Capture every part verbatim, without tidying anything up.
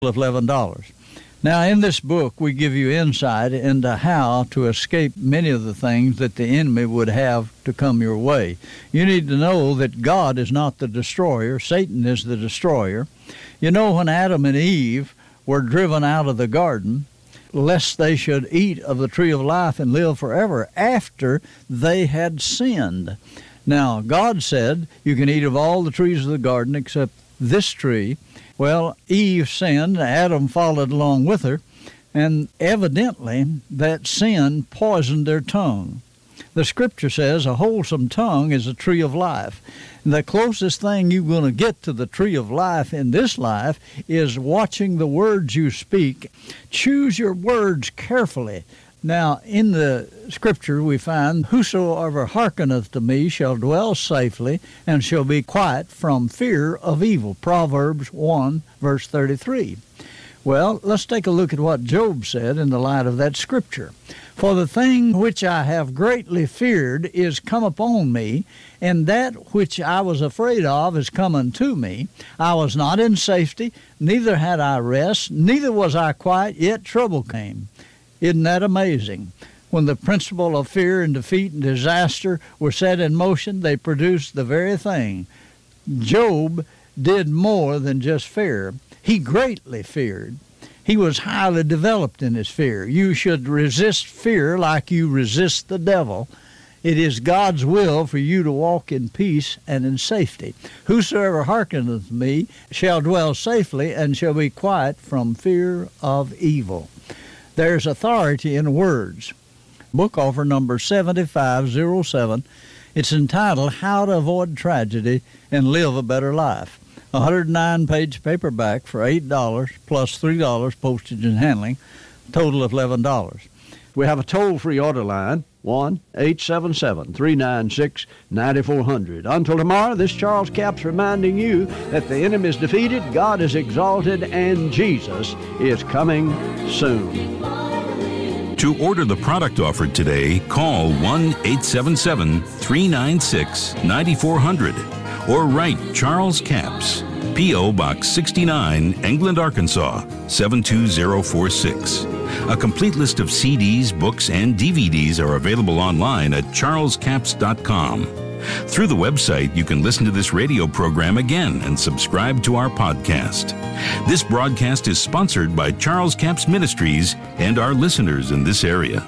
of eleven dollars. Now, in this book, we give you insight into how to escape many of the things that the enemy would have to come your way. You need to know that God is not the destroyer. Satan is the destroyer. You know, when Adam and Eve were driven out of the garden, lest they should eat of the tree of life and live forever after they had sinned. Now, God said, you can eat of all the trees of the garden except this tree. Well, Eve sinned, Adam followed along with her, and evidently that sin poisoned their tongue. The Scripture says a wholesome tongue is a tree of life. The closest thing you're going to get to the tree of life in this life is watching the words you speak. Choose your words carefully. Now, in the Scripture we find, whosoever hearkeneth to me shall dwell safely and shall be quiet from fear of evil. Proverbs one, verse thirty-three. Well, let's take a look at what Job said in the light of that Scripture. For the thing which I have greatly feared is come upon me, and that which I was afraid of is come unto me. I was not in safety, neither had I rest, neither was I quiet, yet trouble came. Isn't that amazing? When the principle of fear and defeat and disaster were set in motion, they produced the very thing. Job did more than just fear. He greatly feared. He was highly developed in his fear. You should resist fear like you resist the devil. It is God's will for you to walk in peace and in safety. Whosoever hearkeneth to me shall dwell safely and shall be quiet from fear of evil. There's authority in words. Book offer number seventy-five oh seven. It's entitled How to Avoid Tragedy and Live a Better Life. A one hundred nine page paperback for eight dollars plus three dollars postage and handling, total of eleven dollars. We have a toll-free order line, one eight seven seven, three nine six, nine four zero zero. Until tomorrow, this Charles Capps reminding you that the enemy is defeated, God is exalted, and Jesus is coming soon. To order the product offered today, call one eight seven seven, three nine six, nine four zero zero or write Charles Capps, P O. Box sixty-nine, England, Arkansas, seven two zero four six. A complete list of C Ds, books, and D V Ds are available online at charles capps dot com. Through the website, you can listen to this radio program again and subscribe to our podcast. This broadcast is sponsored by Charles Capps Ministries and our listeners in this area.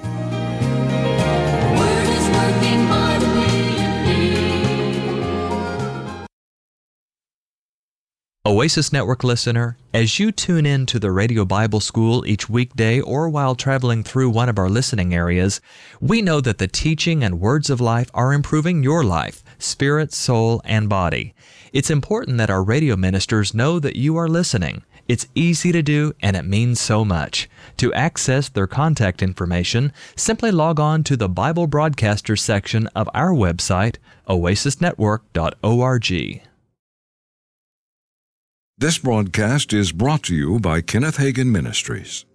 Oasis Network listener, as you tune in to the Radio Bible School each weekday or while traveling through one of our listening areas, we know that the teaching and words of life are improving your life, spirit, soul, and body. It's important that our radio ministers know that you are listening. It's easy to do, and it means so much. To access their contact information, simply log on to the Bible Broadcasters section of our website, oasis network dot org. This broadcast is brought to you by Kenneth Hagin Ministries.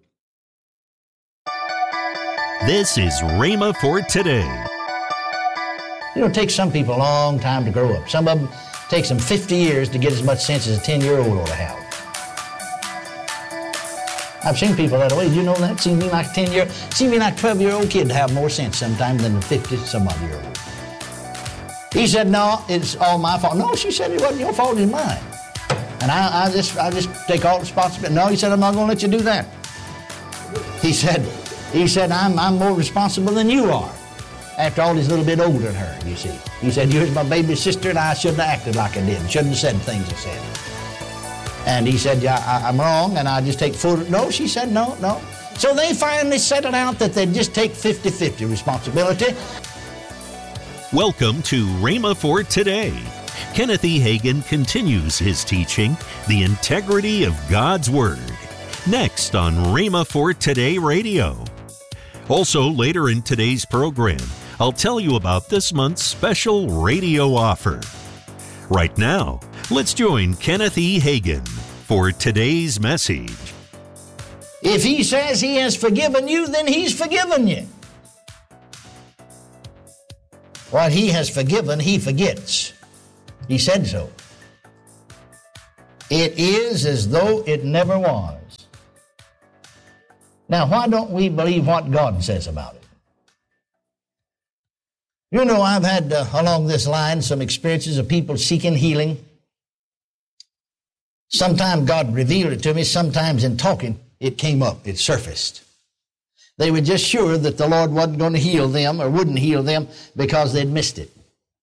This is Rhema for Today. You know, it takes some people a long time to grow up. Some of them takes them fifty years to get as much sense as a ten-year-old ought to have. I've seen people that way. Do you know that? Seems to me like a ten-year, seems to me like a twelve-year-old kid to have more sense sometimes than a fifty-some-odd-year-old. He said, no, it's all my fault. No, she said it wasn't your fault, it's mine. And I, I just I just take all responsibility. No, he said, I'm not going to let you do that. He said, he said, I'm I'm more responsible than you are. After all, he's a little bit older than her, you see. He said, you're my baby sister, and I shouldn't have acted like I did. Shouldn't have said things I said. And he said, yeah, I, I'm wrong, and I just take full... No, she said, no, no. So they finally settled out that they'd just take fifty-fifty responsibility. Welcome to Rhema for Today. Kenneth E. Hagin continues his teaching, The Integrity of God's Word, next on Rhema for Today Radio. Also, later in today's program, I'll tell you about this month's special radio offer. Right now, let's join Kenneth E. Hagin for today's message. If he says he has forgiven you, then he's forgiven you. What he has forgiven, he forgets. He said so. It is as though it never was. Now, why don't we believe what God says about it? You know, I've had uh, along this line some experiences of people seeking healing. Sometimes God revealed it to me. Sometimes in talking, it came up. It surfaced. They were just sure that the Lord wasn't going to heal them or wouldn't heal them because they'd missed it.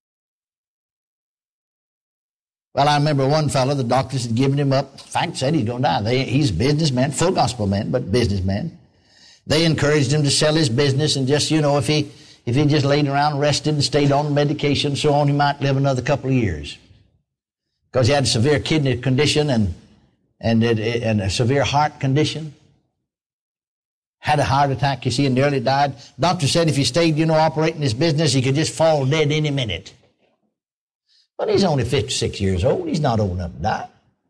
Well, I remember one fellow, the doctors had given him up. In fact, said he's going to die. They, he's a businessman, full gospel man, but businessman. They encouraged him to sell his business and just, you know, if he if he just laid around, rested and stayed on medication and so on, he might live another couple of years. Because he had a severe kidney condition and and, it, and a severe heart condition. Had a heart attack, you see, and nearly died. Doctor said if he stayed, you know, operating his business, he could just fall dead any minute. But he's only fifty-six years old. He's not old enough to die.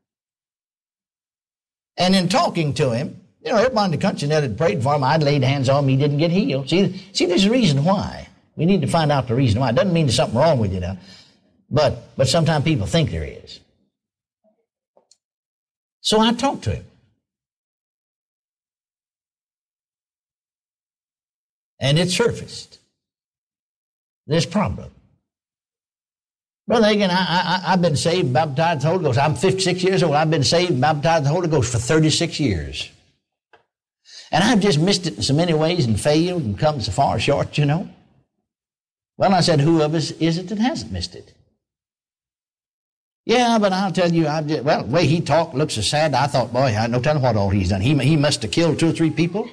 And in talking to him, you know, everybody in the country that had prayed for him, I'd laid hands on him, he didn't get healed. See, see, there's a reason why. We need to find out the reason why. It doesn't mean there's something wrong with you now. But, but sometimes people think there is. So I talked to him. And it surfaced. This problem. Brother Hagin, I, I, I've been saved, baptized in the Holy Ghost. I'm fifty-six years old. I've been saved, baptized in the Holy Ghost for thirty-six years. And I've just missed it in so many ways and failed and come so far short, you know. Well, I said, who of us is it that hasn't missed it? Yeah, but I'll tell you, I've just, well, the way he talked looks so sad. I thought, boy, I had no telling what all he's done. He, he must have killed two or three people.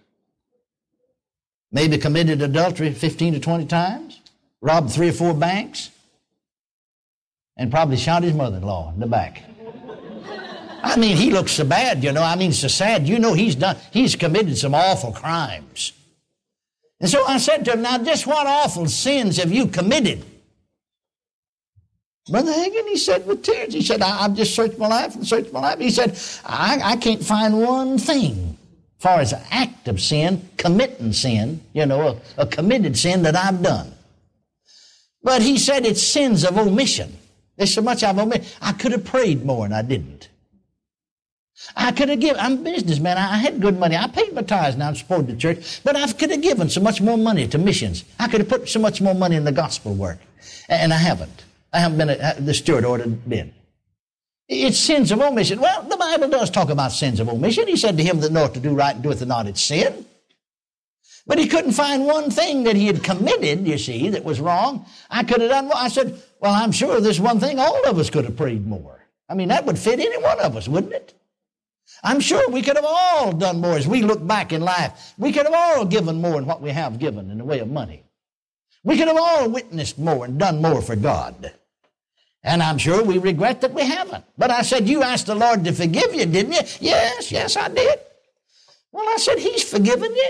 Maybe committed adultery fifteen to twenty times. Robbed three or four banks. And probably shot his mother-in-law in the back. I mean, he looks so bad, you know. I mean, so sad. You know, he's done, he's committed some awful crimes. And so I said to him, now, just what awful sins have you committed? Brother Hagin, he said with tears, he said, I, I've just searched my life and searched my life. He said, I, I can't find one thing as far as an act of sin, committing sin, you know, a, a committed sin that I've done. But he said it's sins of omission. There's so much I've omitted. I could have prayed more and I didn't. I could have given, I'm a businessman, I had good money. I paid my tithes now and supported the church, but I could have given so much more money to missions. I could have put so much more money in the gospel work. And I haven't. I haven't been a, the steward I ought to have been. It's sins of omission. Well, the Bible does talk about sins of omission. He said to him that knoweth to do right and doeth it not, it's sin. But he couldn't find one thing that he had committed, you see, that was wrong. I could have done, I said, well, I'm sure there's one thing all of us could have prayed more. I mean, that would fit any one of us, wouldn't it? I'm sure we could have all done more as we look back in life. We could have all given more than what we have given in the way of money. We could have all witnessed more and done more for God. And I'm sure we regret that we haven't. But I said, you asked the Lord to forgive you, didn't you? Yes, yes, I did. Well, I said, He's forgiven you.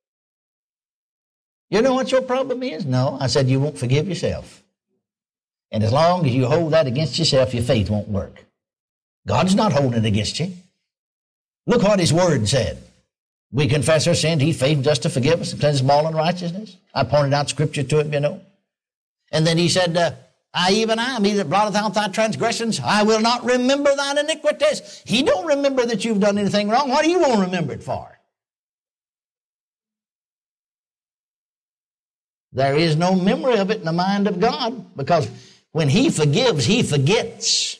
You know what your problem is? No, I said, you won't forgive yourself. And as long as you hold that against yourself, your faith won't work. God's not holding it against you. Look what His Word said. We confess our sin, He's faithful just to forgive us and cleanse us from all unrighteousness. I pointed out Scripture to him, you know. And then He said, uh, I, even I, am He that blotteth out thy transgressions, I will not remember thine iniquities. He don't remember that you've done anything wrong. What do you want to remember it for? There is no memory of it in the mind of God, because when He forgives, He forgets.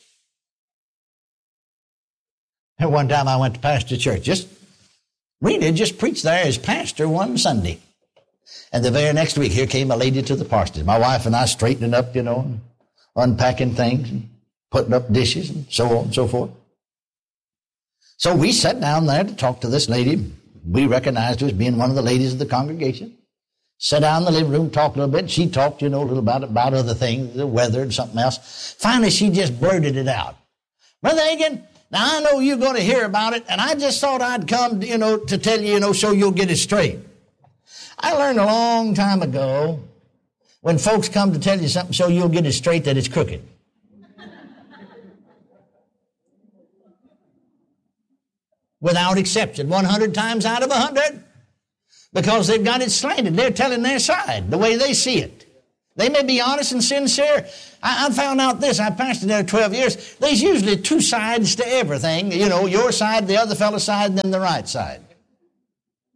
And one time I went to pastor church, just really just preached there as pastor one Sunday. And the very next week, here came a lady to the parsonage. My wife and I straightening up, you know, and unpacking things and putting up dishes and so on and so forth. So we sat down there to talk to this lady. We recognized her as being one of the ladies of the congregation. Sat down in the living room, talked a little bit. She talked, you know, a little about, about other things, the weather and something else. Finally, she just blurted it out. Brother Hagin, now I know you're going to hear about it, and I just thought I'd come, you know, to tell you, you know, so you'll get it straight. I learned a long time ago, when folks come to tell you something so you'll get it straight, that it's crooked. Without exception, one hundred times out of one hundred. Because they've got it slanted. They're telling their side, the way they see it. They may be honest and sincere. I, I found out this. I pastored there twelve years. There's usually two sides to everything. You know, your side, the other fellow's side, and then the right side.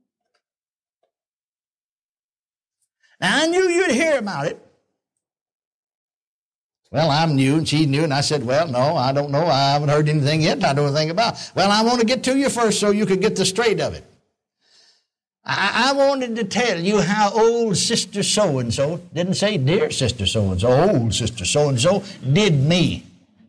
Now, I knew you'd hear about it. Well, I'm new, and she knew, and I said, well, no, I don't know. I haven't heard anything yet. I don't know anything about it. Well, I want to get to you first so you could get the straight of it. I, I wanted to tell you how old Sister So-and-so, didn't say dear Sister So-and-so, old Sister So-and-so, did me.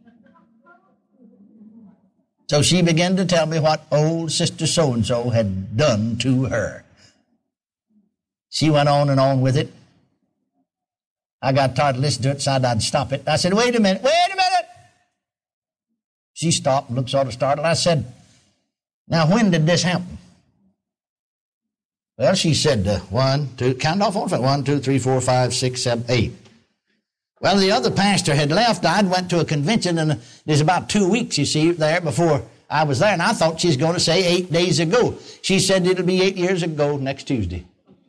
So she began to tell me what old Sister So-and-so had done to her. She went on and on with it. I got tired of listening to it, so I'd stop it. I said, wait a minute, wait a minute. She stopped and looked sort of startled. I said, now, when did this happen? Well, she said, uh, one, two, count off on one, two, three, four, five, six, seven, eight. Well, the other pastor had left. I'd went to a convention, and there's about two weeks, you see, there before I was there, and I thought she was going to say eight days ago. She said it'll be eight years ago next Tuesday.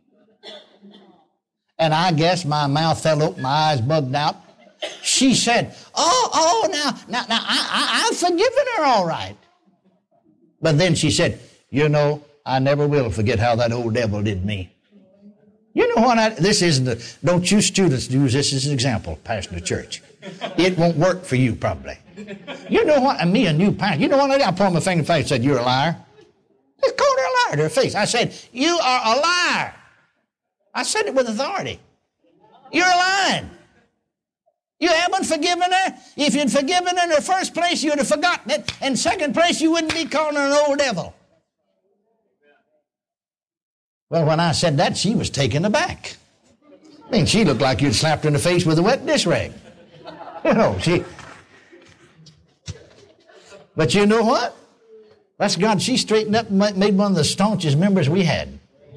And I guess my mouth fell open, my eyes bugged out. She said, oh, oh, now, now, now, I, I, I've forgiven her all right. But then she said, you know, I never will forget how that old devil did me. You know what? I, this isn't a, don't you students use this as an example, pastor of church. It won't work for you, probably. You know what? And me, a new pastor, you know what I did? I pointed my finger in her face and said, you're a liar. I called her a liar to her face. I said, you are a liar. I said it with authority. You're lying. You haven't forgiven her. If you'd forgiven her in the first place, you'd have forgotten it. In second place, you wouldn't be calling her an old devil. Well, when I said that, she was taken aback. I mean, she looked like you'd slapped her in the face with a wet dish rag. You know, she... But you know what? That's God. She straightened up and made one of the staunchest members we had.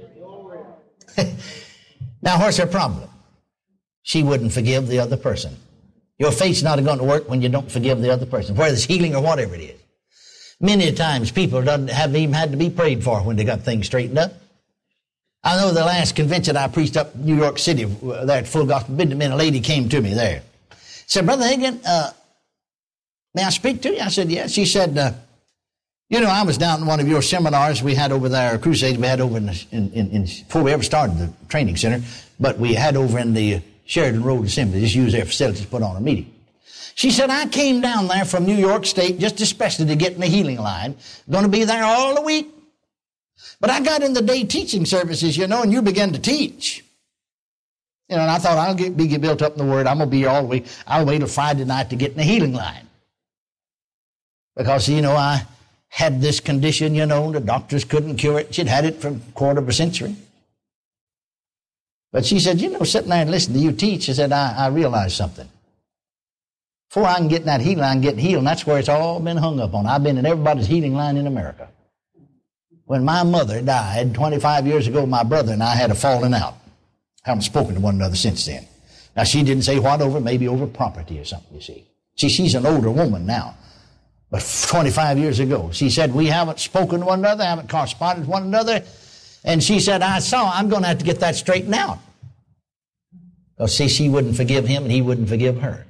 Now, what's her problem? She wouldn't forgive the other person. Your faith's not going to work when you don't forgive the other person, whether it's healing or whatever it is. Many times people don't have even had to be prayed for when they got things straightened up. I know the last convention I preached up in New York City, there at Full Gospel Benjamin, a lady came to me there. Said, Brother Hagin, uh, may I speak to you? I said, yes. She said, uh, you know, I was down in one of your seminars we had over there, crusades we had over in, the, in, in, in before we ever started the training center, but we had over in the Sheridan Road Assembly, just used their facilities to put on a meeting. She said, I came down there from New York State just especially to get in the healing line. Going to be there all the week. But I got in the day teaching services, you know, and you began to teach. You know, and I thought, I'll get, be get built up in the Word. I'm going to be here all the week. I'll wait till Friday night to get in the healing line. Because, you know, I had this condition, you know, the doctors couldn't cure it. She'd had it for a quarter of a century. But she said, you know, sitting there and listening to you teach, she said, I, I realized something. Before I can get in that healing line, get healed, and that's where it's all been hung up on. I've been in everybody's healing line in America. When my mother died twenty-five years ago, my brother and I had a falling out. Haven't spoken to one another since then. Now, she didn't say what over, maybe over property or something, you see. See, she's an older woman now. But twenty-five years ago, she said, we haven't spoken to one another, haven't corresponded with one another. And she said, I saw, I'm going to have to get that straightened out. Because, see, she wouldn't forgive him and he wouldn't forgive her.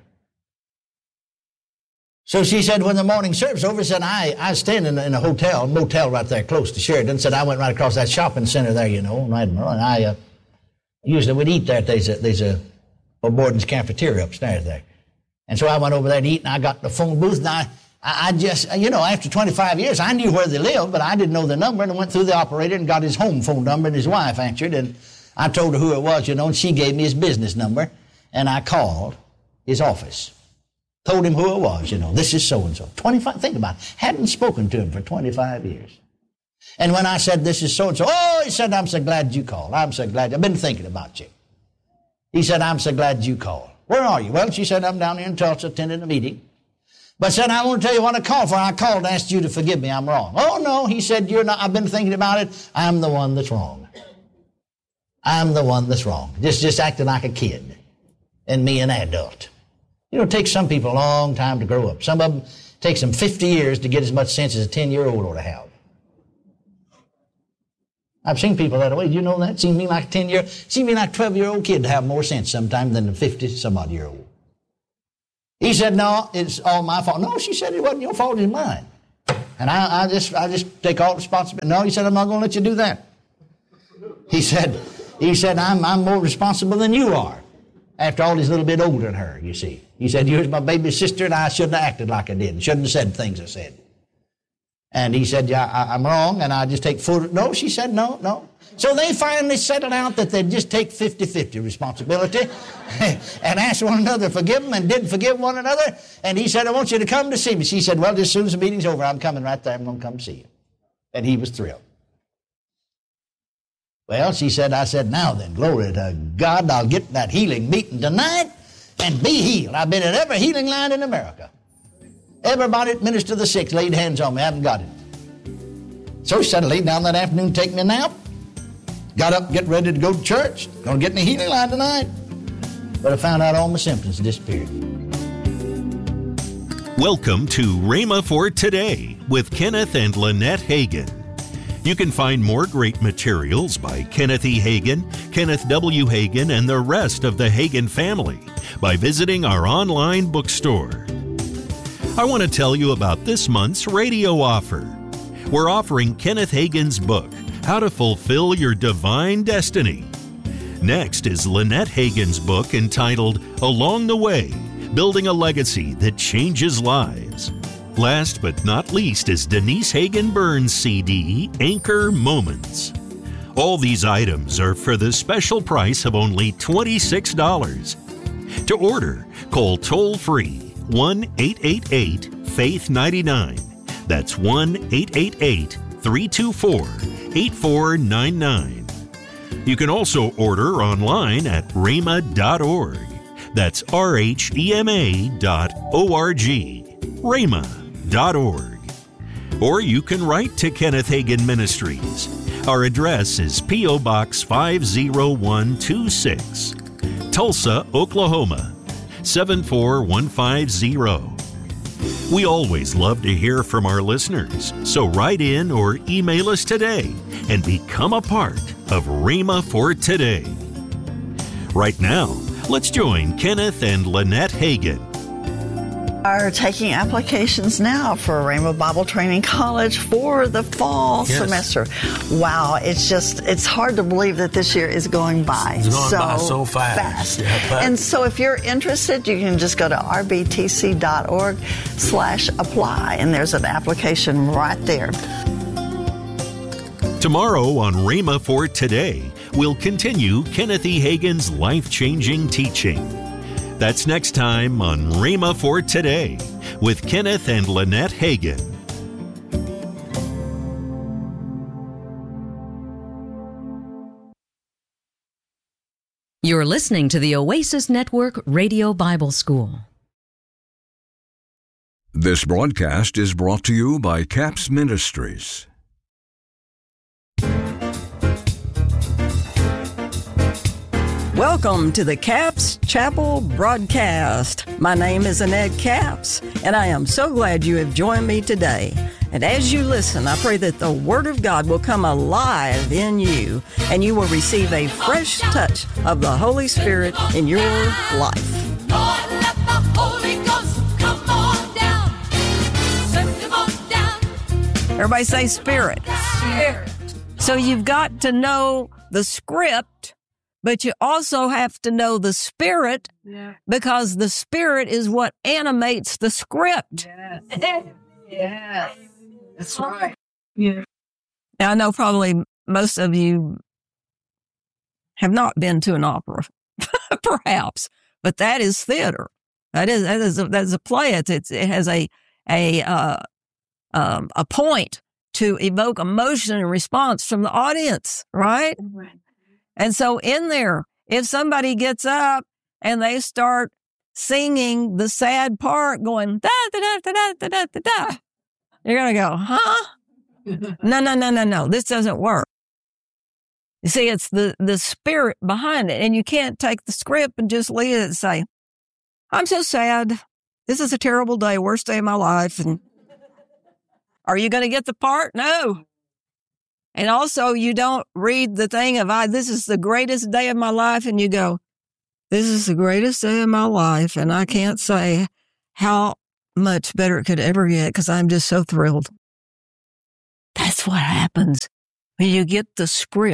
So she said, when the morning service over, said, I, I was staying in a, in a hotel, motel right there close to Sheridan. Said, I went right across that shopping center there, you know, right, and I uh, usually would eat there. There's a, there's a, a Borden's cafeteria upstairs there. And so I went over there to eat, and I got the phone booth, and I, I, I just, you know, after twenty-five years, I knew where they lived, but I didn't know the number, and I went through the operator and got his home phone number, and his wife answered, and I told her who it was, you know, and she gave me his business number, and I called his office. Told him who it was, you know, this is so-and-so. twenty-five, think about it. Hadn't spoken to him for twenty-five years. And when I said, this is so-and-so, oh, he said, I'm so glad you called. I'm so glad. I've been thinking about you. He said, I'm so glad you called. Where are you? Well, she said, I'm down here in Tulsa attending a meeting. But said, I want to tell you what I called for. I called and asked you to forgive me. I'm wrong. Oh, no, he said, you're not. I've been thinking about it. I'm the one that's wrong. I'm the one that's wrong. Just, just acting like a kid and me an adult. You know, it takes some people a long time to grow up. Some of them takes them fifty years to get as much sense as a ten-year-old ought to have. I've seen people that way. You know that? Seems to me like a ten-year, seems to me like a twelve-year-old kid to have more sense sometimes than a fifty-some-odd-year-old. He said, no, it's all my fault. No, she said, it wasn't your fault, it's mine. And I, I just I just take all the responsibility. No, he said, I'm not going to let you do that. He said, He said, I'm, I'm more responsible than you are. After all, he's a little bit older than her, you see. He said, here's my baby sister, and I shouldn't have acted like I did. Shouldn't have said things I said. And he said, yeah, I, I'm wrong, and I just take full... No, she said, no, no. So they finally settled out that they'd just take fifty-fifty responsibility and asked one another to forgive them and didn't forgive one another. And he said, I want you to come to see me. She said, well, just as soon as the meeting's over, I'm coming right there. I'm going to come see you. And he was thrilled. Well, she said, I said, now then, glory to God, I'll get that healing meeting tonight and be healed. I've been at every healing line in America. Everybody that ministered to the sick laid hands on me. I haven't got it. So she said, I laid down that afternoon, take me a nap. Got up, get ready to go to church. Gonna get in the healing line tonight. But I found out all my symptoms disappeared. Welcome to Rhema for Today with Kenneth and Lynette Hagin. You can find more great materials by Kenneth E. Hagin, Kenneth W. Hagin, and the rest of the Hagin family by visiting our online bookstore. I want to tell you about this month's radio offer. We're offering Kenneth Hagin's book, How to Fulfill Your Divine Destiny. Next is Lynette Hagin's book entitled Along the Way, Building a Legacy That Changes Lives. Last but not least is Denise Hagin Burns' C D, Anchor Moments. All these items are for the special price of only twenty-six dollars. To order, call toll-free one eight eight eight, faith nine nine. That's one eight eight eight, three two four, eight four nine nine. You can also order online at rhema dot org. That's R H E M A dot O R G. rhema dot org. Or you can write to Kenneth Hagin Ministries. Our address is P O. Box five oh one two six, Tulsa, Oklahoma, seven four one five zero. We always love to hear from our listeners, so write in or email us today and become a part of Rhema for Today. Right now, let's join Kenneth and Lynette Hagin. Are taking applications now for Rhema Bible Training College for the fall yes. semester. Wow, it's just, it's hard to believe that this year is going by it's going so by so fast. fast. Yeah, and so if you're interested, you can just go to r b t c dot org slash apply, and there's an application right there. Tomorrow on Rhema for Today, we'll continue Kenneth E. Hagin's life-changing teaching. That's next time on Rhema for Today with Kenneth and Lynette Hagin. You're listening to the Oasis Network Radio Bible School. This broadcast is brought to you by CAPS Ministries. Welcome to the Capps Chapel broadcast. My name is Annette Capps, and I am so glad you have joined me today. And as you listen, I pray that the Word of God will come alive in you, and you will receive a fresh touch of the Holy Spirit in your life. Lord, let the Holy Ghost come on down. Send him on down. Everybody say Spirit. Spirit. So you've got to know the script, but you also have to know the Spirit, Yeah. because the Spirit is what animates the script. Yes. Yes. That's right. Yeah. Now, I know probably most of you have not been to an opera, perhaps, but that is theater. That is that is a, that is a play. It's, it's it has a a uh, um, a point to evoke emotion and response from the audience, right? Right. And so in there, if somebody gets up and they start singing the sad part, going da da da da da da da da da, you're gonna go, huh? No, no, no, no, no. This doesn't work. You see, it's the the spirit behind it, and you can't take the script and just leave it and say, "I'm so sad. This is a terrible day, worst day of my life." And are you going to get the part? No. And also, you don't read the thing of, I, this is the greatest day of my life, and you go, this is the greatest day of my life, and I can't say how much better it could ever get because I'm just so thrilled. That's what happens when you get the script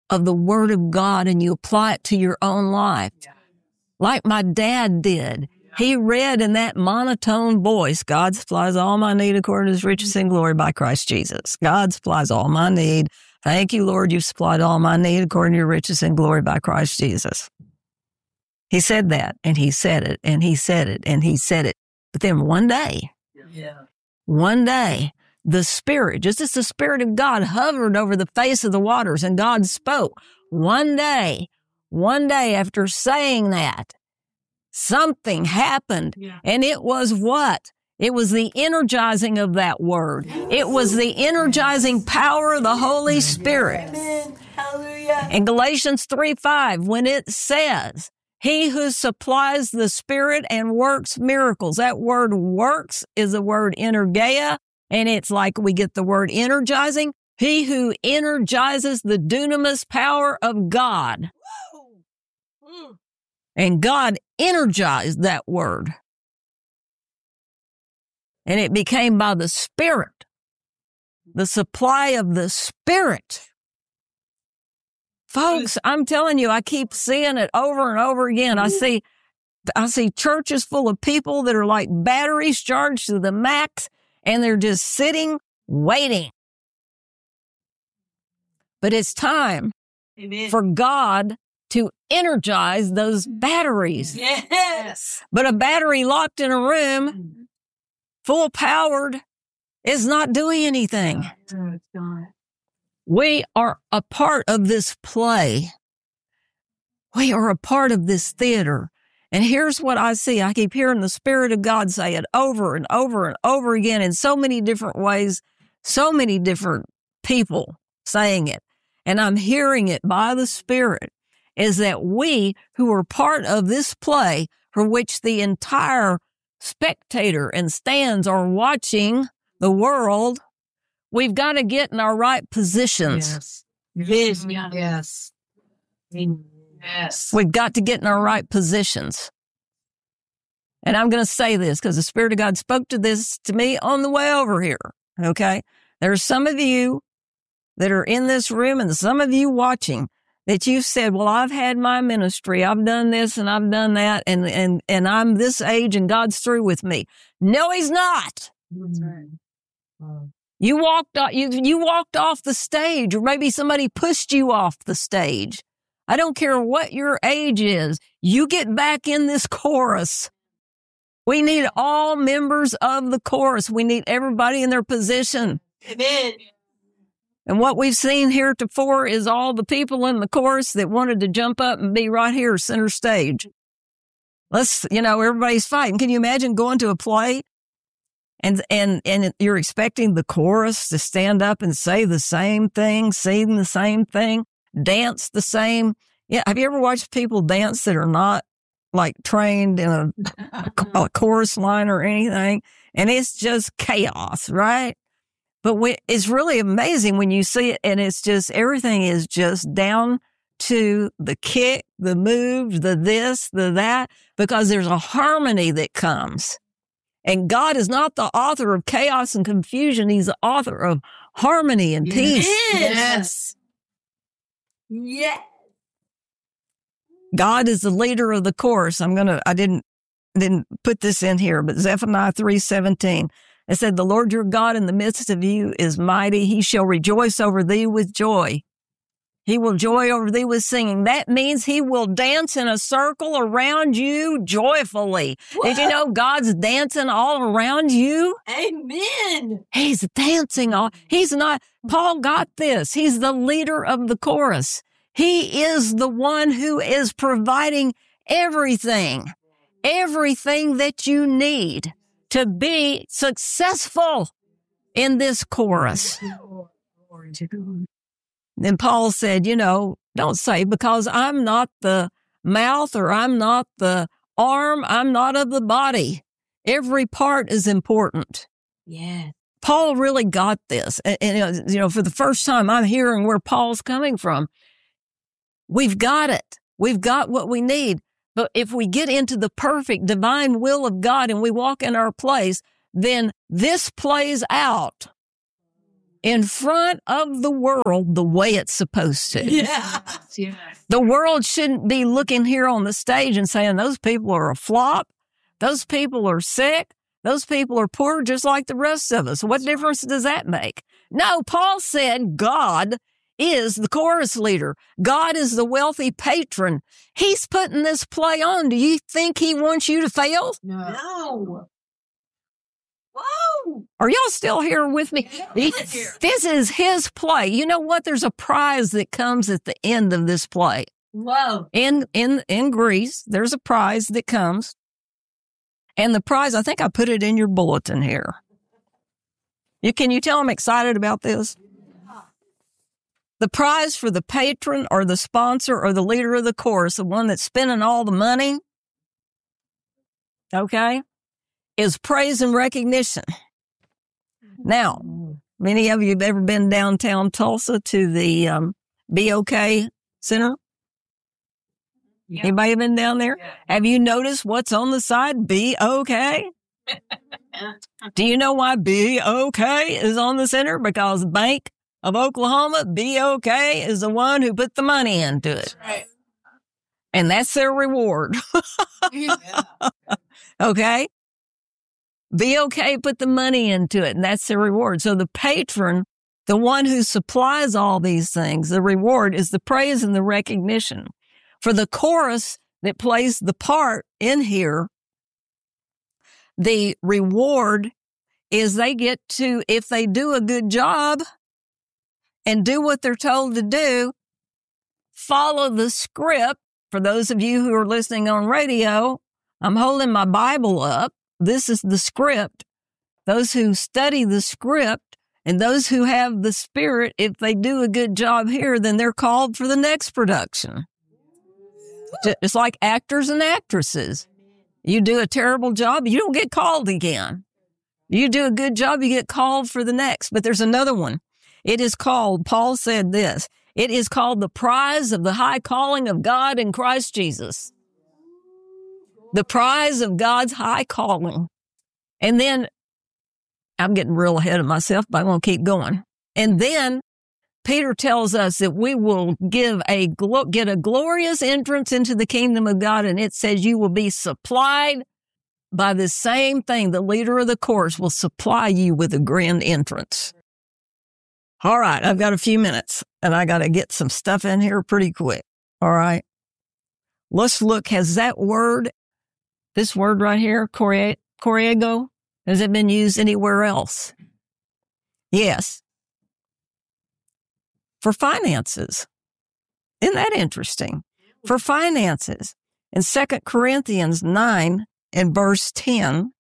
of the Word of God and you apply it to your own life. Like my dad did. He read in that monotone voice, God supplies all my need according to his riches and glory by Christ Jesus. God supplies all my need. Thank you, Lord, you've supplied all my need according to your riches and glory by Christ Jesus. He said that, and he said it, and he said it, and he said it. But then one day, yeah. one day, the Spirit, just as the Spirit of God hovered over the face of the waters and God spoke, one day, one day after saying that, something happened. Yeah. And it was what? It was the energizing of that word. It was the energizing power of the Holy Spirit. Amen. Hallelujah. In Galatians three five, when it says, he who supplies the Spirit and works miracles. That word works is the word energeia, and it's like we get the word energizing. He who energizes the dunamis power of God. Mm. And God energized that word. And it became by the Spirit, the supply of the Spirit. Folks, I'm telling you, I keep seeing it over and over again. I see, I see churches full of people that are like batteries charged to the max, and they're just sitting, waiting. But it's time Amen. For God to energize those batteries. Yes. But a battery locked in a room, full powered, is not doing anything. Oh, it's gone. We are a part of this play. We are a part of this theater. And here's what I see. I keep hearing the Spirit of God say it over and over and over again in so many different ways, so many different people saying it. And I'm hearing it by the Spirit, is that we who are part of this play for which the entire spectator and stands are watching the world, we've got to get in our right positions. Yes. Yes. Yes. We've got to get in our right positions. And I'm going to say this because the Spirit of God spoke to this to me on the way over here. Okay. There are some of you that are in this room and some of you watching that you've said, well, I've had my ministry. I've done this and I've done that. And, and, and I'm this age and God's through with me. No, he's not. That's right. Wow. You walked off, you, you walked off the stage, or maybe somebody pushed you off the stage. I don't care what your age is. You get back in this chorus. We need all members of the chorus. We need everybody in their position. Amen. And what we've seen heretofore is all the people in the chorus that wanted to jump up and be right here, center stage. Let's, you know, everybody's fighting. Can you imagine going to a play and, and, and you're expecting the chorus to stand up and say the same thing, sing the same thing, dance the same? Yeah. Have you ever watched people dance that are not like trained in a, a chorus line or anything? And it's just chaos, right? But we, it's really amazing when you see it, and it's just, everything is just down to the kick, the move, the this, the that, because there's a harmony that comes. And God is not the author of chaos and confusion. He's the author of harmony and peace. Yes. Yes. God is the leader of the chorus. I'm going to, I didn't, didn't put this in here, but Zephaniah three seventeen. It said, the Lord your God in the midst of you is mighty. He shall rejoice over thee with joy. He will joy over thee with singing. That means he will dance in a circle around you joyfully. What? Did you know God's dancing all around you? Amen. He's dancing all. He's not, Paul got this. He's the leader of the chorus. He is the one who is providing everything, everything that you need to be successful in this chorus. Then Paul said, you know, don't say, because I'm not the mouth or I'm not the arm, I'm not of the body. Every part is important. Yeah. Paul really got this. And, and, you know, for the first time, I'm hearing where Paul's coming from. We've got it. We've got what we need. But if we get into the perfect divine will of God and we walk in our place, then this plays out. in front of the world the way it's supposed to. Yeah. The world shouldn't be looking here on the stage and saying those people are a flop. Those people are sick. Those people are poor just like the rest of us. What difference does that make? No, Paul said God is the chorus leader. God is the wealthy patron. He's putting this play on. Do you think he wants you to fail? No. Whoa. Are y'all still here with me? This is his play. You know what? There's a prize that comes at the end of this play. Whoa. In in in Greece, there's a prize that comes. And the prize, I think I put it in your bulletin here. You can you tell I'm excited about this? The prize for the patron or the sponsor or the leader of the chorus, the one that's spending all the money, okay, is praise and recognition. Now, many of you have ever been downtown Tulsa to the um, B O K Center? Yeah. Anybody been down there? Yeah. Have you noticed what's on the side? B O K? Do you know why B O K is on the center? Because Bank of Oklahoma, B O K, is the one who put the money into it. Right. And that's their reward. Yeah. Okay? B O K put the money into it, and that's their reward. So the patron, the one who supplies all these things, the reward is the praise and the recognition. For the chorus that plays the part in here, the reward is they get to, if they do a good job and do what they're told to do, follow the script. For those of you who are listening on radio, I'm holding my Bible up. This is the script. Those who study the script and those who have the Spirit, if they do a good job here, then they're called for the next production. It's like actors and actresses. You do a terrible job, you don't get called again. You do a good job, you get called for the next. But there's another one. It is called, Paul said this, it is called the prize of the high calling of God in Christ Jesus. The prize of God's high calling. And then, I'm getting real ahead of myself, but I'm going to keep going. And then, Peter tells us that we will give a get a glorious entrance into the kingdom of God, and it says you will be supplied by the same thing. The leader of the chorus will supply you with a grand entrance. All right, I've got a few minutes, and I got to get some stuff in here pretty quick. All right, let's look. Has that word, this word right here, chorego, has it been used anywhere else? Yes. For finances. Isn't that interesting? For finances. In Second Corinthians nine and verse ten,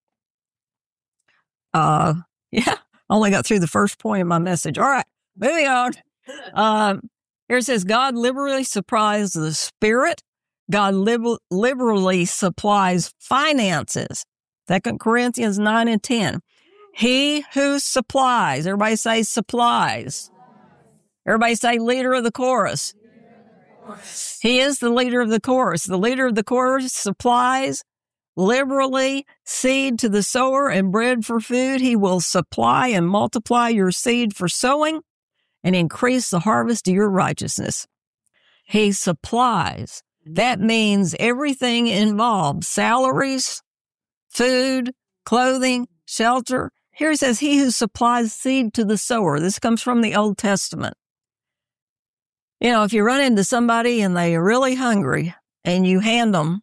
uh, yeah, I only got through the first point of my message. All right, moving on. Um, here it says, God liberally supplies the Spirit. God liber- liberally supplies finances. Second Corinthians nine and ten. He who supplies, everybody say supplies. Everybody say leader of the chorus. He is the leader of the chorus. The leader of the chorus supplies liberally seed to the sower and bread for food. He will supply and multiply your seed for sowing and increase the harvest of your righteousness. He supplies. That means everything involved, salaries, food, clothing, shelter. Here it says, he who supplies seed to the sower. This comes from the Old Testament. You know, if you run into somebody and they are really hungry and you hand them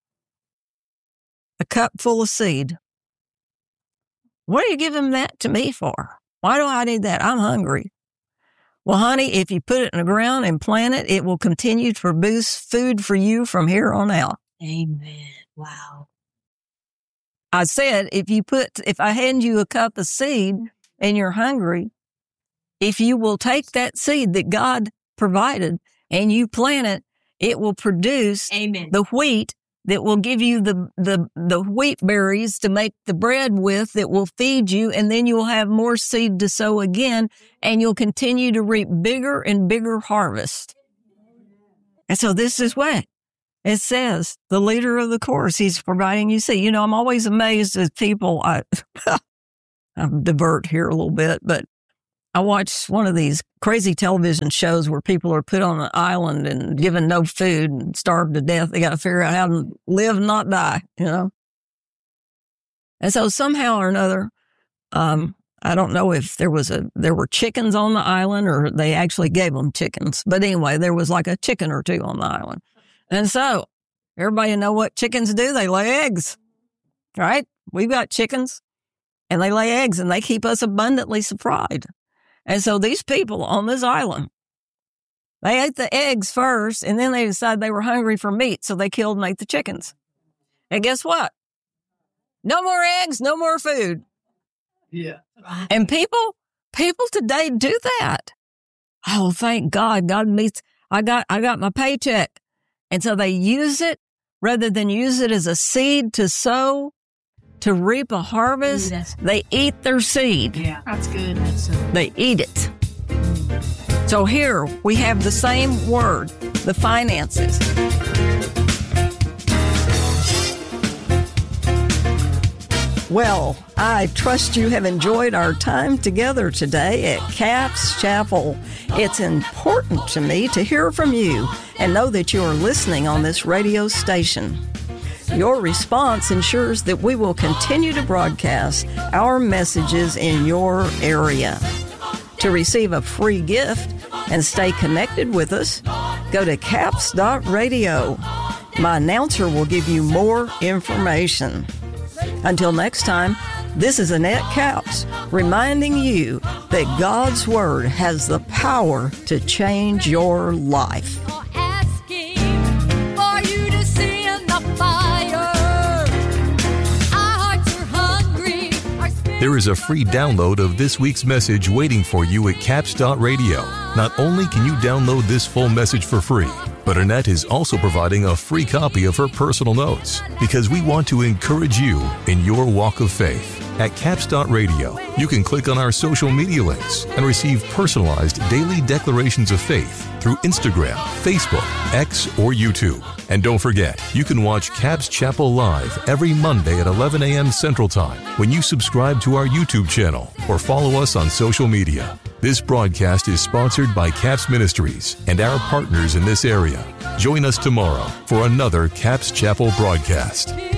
a cup full of seed, what are you giving that to me for? Why do I need that? I'm hungry. Well, honey, if you put it in the ground and plant it, it will continue to produce food for you from here on out. Amen. Wow. I said, if you put, if I hand you a cup of seed and you're hungry, if you will take that seed that God provided and you plant it, it will produce Amen. The wheat that will give you the, the, the wheat berries to make the bread with that will feed you. And then you'll have more seed to sow again and you'll continue to reap bigger and bigger harvest. And so this is what it says. The leader of the chorus, he's providing you seed. You know, I'm always amazed at people. I, I divert here a little bit, but I watched one of these crazy television shows where people are put on an island and given no food and starved to death. They got to figure out how to live and not die, you know? And so somehow or another, um, I don't know if there was a, there were chickens on the island or they actually gave them chickens. But anyway, there was like a chicken or two on the island. And so everybody know what chickens do. They lay eggs, right? We've got chickens and they lay eggs and they keep us abundantly supplied. And so these people on this island, they ate the eggs first, and then they decided they were hungry for meat, so they killed and ate the chickens. And guess what? No more eggs, no more food. Yeah. And people, people today do that. Oh, thank God. God meets, I got, I got my paycheck. And so they use it rather than use it as a seed to sow, to reap a harvest. Ooh, they eat their seed. Yeah, that's good. That's good. They eat it. So here we have the same word, the finances. Well, I trust you have enjoyed our time together today at Capps Chapel. It's important to me to hear from you and know that you are listening on this radio station. Your response ensures that we will continue to broadcast our messages in your area. To receive a free gift and stay connected with us, go to capps dot radio. My announcer will give you more information. Until next time, this is Annette Capps reminding you that God's Word has the power to change your life. There is a free download of this week's message waiting for you at capps dot radio. Not only can you download this full message for free, but Annette is also providing a free copy of her personal notes because we want to encourage you in your walk of faith. At capps dot radio, you can click on our social media links and receive personalized daily declarations of faith through Instagram, Facebook, X, or YouTube. And don't forget, you can watch Capps Chapel live every Monday at eleven a.m. Central Time when you subscribe to our YouTube channel or follow us on social media. This broadcast is sponsored by Capps Ministries and our partners in this area. Join us tomorrow for another Capps Chapel broadcast.